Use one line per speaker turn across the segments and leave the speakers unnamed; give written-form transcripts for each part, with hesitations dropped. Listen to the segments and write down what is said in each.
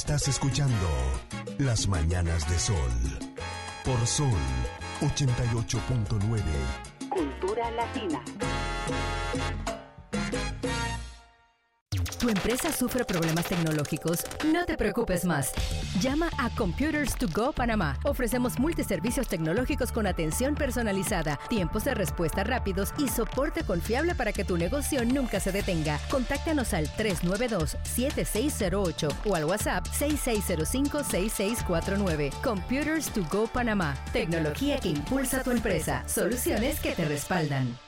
Estás escuchando Las Mañanas de Sol por Sol 88.9.
Cultura Latina.
¿Tu empresa sufre problemas tecnológicos? No te preocupes más. Llama a Computers to Go Panamá. Ofrecemos multiservicios tecnológicos con atención personalizada, tiempos de respuesta rápidos y soporte confiable para que tu negocio nunca se detenga. Contáctanos al 392-7608 o al WhatsApp 6605-6649. Computers to Go Panamá. Tecnología que impulsa tu empresa. Soluciones que te respaldan.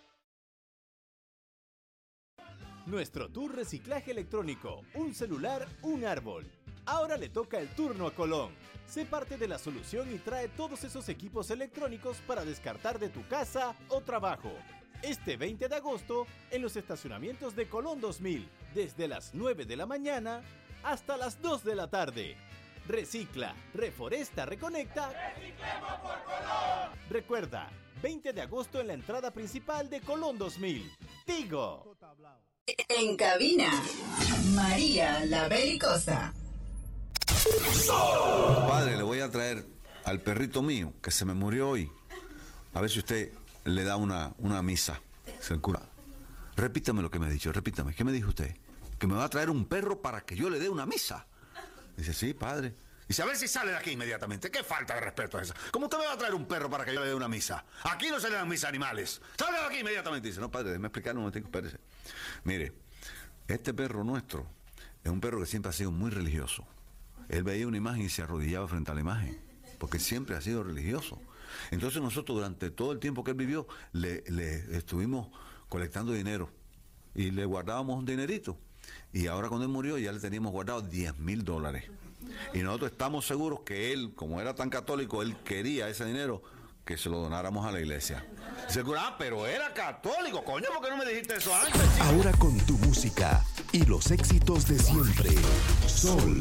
Nuestro tour reciclaje electrónico, un celular, un árbol. Ahora le toca el turno a Colón. Sé parte de la solución y trae todos esos equipos electrónicos para descartar de tu casa o trabajo. Este 20 de agosto en los estacionamientos de Colón 2000, desde las 9 de la mañana hasta las 2 de la tarde. Recicla, reforesta, reconecta. ¡Reciclemos por Colón! Recuerda, 20 de agosto en la entrada principal de Colón 2000. ¡Tigo!
En cabina, María la Belicosa.
Padre, le voy a traer al perrito mío que se me murió hoy. A ver si usted le da una misa. Se cura. Repítame lo que me ha dicho, repítame. ¿Qué me dijo usted? Que me va a traer un perro para que yo le dé una misa. Dice, sí, padre. Dice, a ver si sale de aquí inmediatamente. ¿Qué falta de respeto es esa? ¿Cómo usted me va a traer un perro para que yo le dé una misa? Aquí no se le dan misa a animales. ¡Salga de aquí inmediatamente! Dice, no, padre, déjeme explicarle un momento, espérese. Mire, este perro nuestro es un perro que siempre ha sido muy religioso. Él veía una imagen y se arrodillaba frente a la imagen, porque siempre ha sido religioso. Entonces nosotros durante todo el tiempo que él vivió, le estuvimos colectando dinero y le guardábamos un dinerito. Y ahora cuando él murió ya le teníamos guardado $10,000. Y nosotros estamos seguros que él, como era tan católico, él quería ese dinero que se lo donáramos a la iglesia. Seguro, pero era católico, coño, ¿por qué no me dijiste eso antes?
Ahora con tu música y los éxitos de siempre. Sol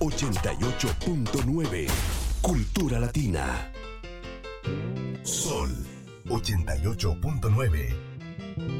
88.9. Cultura Latina. Sol 88.9.